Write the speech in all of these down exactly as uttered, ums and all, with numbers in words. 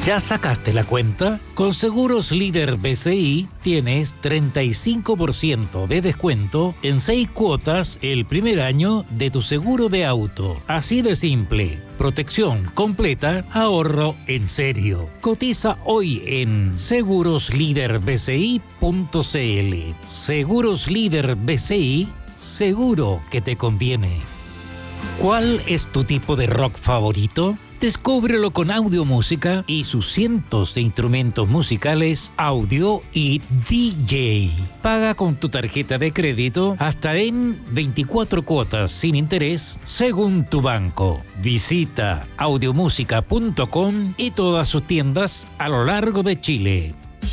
¿Ya sacaste la cuenta? Con Seguros Líder B C I tienes treinta y cinco por ciento de descuento en seis cuotas el primer año de tu seguro de auto. Así de simple. Protección completa, ahorro en serio. Cotiza hoy en seguros líder b c i punto c l. Seguros Líder B C I, seguro que te conviene. ¿Cuál es tu tipo de rock favorito? Descúbrelo con Audiomúsica y sus cientos de instrumentos musicales, audio y D J. Paga con tu tarjeta de crédito hasta en veinticuatro cuotas sin interés según tu banco. Visita audiomúsica punto com y todas sus tiendas a lo largo de Chile.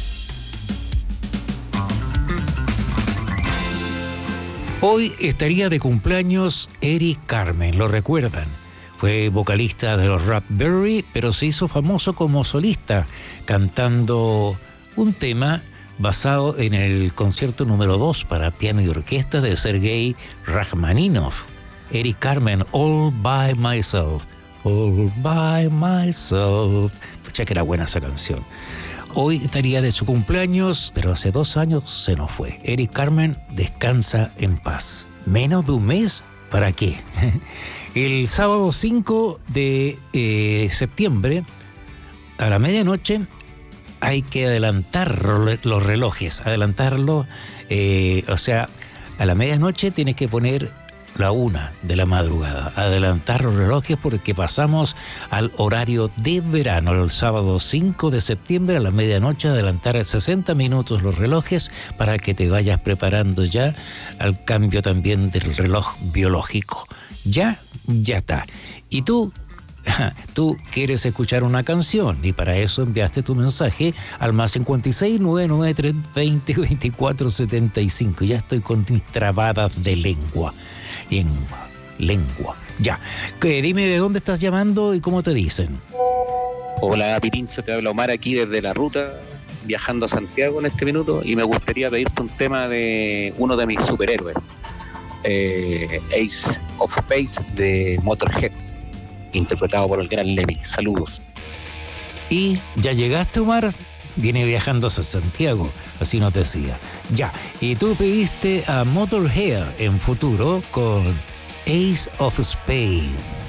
Hoy estaría de cumpleaños Eric Carmen, ¿lo recuerdan? Fue vocalista de los Raspberry, pero se hizo famoso como solista, cantando un tema basado en el concierto número dos para piano y orquesta de Sergei Rachmaninoff. Eric Carmen, All by Myself, All by Myself. Pucha que era buena esa canción. Hoy estaría de su cumpleaños, pero hace dos años se nos fue. Eric Carmen, descansa en paz. Menos de un mes, ¿para qué? El sábado cinco de eh, septiembre, a la medianoche, hay que adelantar los relojes, adelantarlo, eh, o sea, a la medianoche tienes que poner la una de la madrugada, adelantar los relojes porque pasamos al horario de verano, el sábado cinco de septiembre a la medianoche, adelantar sesenta minutos los relojes para que te vayas preparando ya al cambio también del reloj biológico. Ya, ya está. Y tú, tú quieres escuchar una canción y para eso enviaste tu mensaje al más cincuenta y seis, novecientos noventa y tres, veinte, veinticuatro, setenta y cinco. Ya estoy con mis trabadas de lengua. Lengua, lengua. Ya. ¿Qué? Dime de dónde estás llamando y cómo te dicen. Hola, Pirincho, te habla Omar aquí desde la ruta, viajando a Santiago en este minuto y me gustaría pedirte un tema de uno de mis superhéroes. Eh, Ace of Base de Motorhead, interpretado por el gran Lemmy. Saludos. Y ya llegaste, Omar, viene viajando hacia Santiago, así nos decía. Ya, y tú pediste a Motorhead en futuro con Ace of Spades.